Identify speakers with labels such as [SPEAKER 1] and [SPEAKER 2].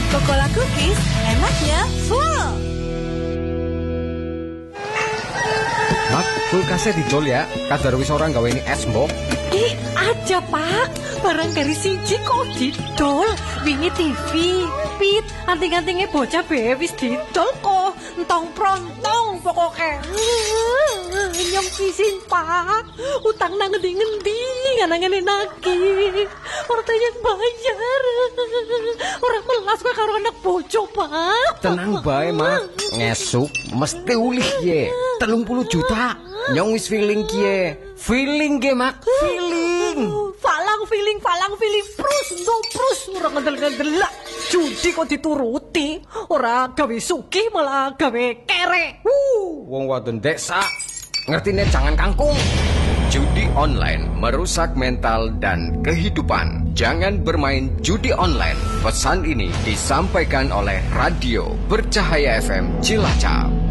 [SPEAKER 1] Coca-Cola Cookies, enaknya full.
[SPEAKER 2] Mak, kulkasnya didol ya. Kadar wis orang gawe ini es mbok.
[SPEAKER 3] Ih, aja Pak. Barang dari siji kok didol. Wingi TV, pit, anting-antingnya bocah bewe wis didol kok. Entong prontong pokoknya. Nyong pisin Pak. Utang nang ngendi-ngendi nganangane nagih. Orang yang bayar. Orang melas kok karo anak bojo Pak.
[SPEAKER 2] Tenang bae, Mak. Ngesuk mesti ulih ye. 30 juta. Nyong wis feeling kie. Feeling ge, Mak. Feeling.
[SPEAKER 3] Falang feeling prus orang ngandel-ngandel. Judi kok dituruti. Orang gawe sugih malah gawe kere.
[SPEAKER 2] Wong wadon desa. Ngertine jangan kangkung. Judi online merusak mental dan kehidupan. Jangan bermain judi online. Pesan ini disampaikan oleh Radio Bercahaya FM Cilacap.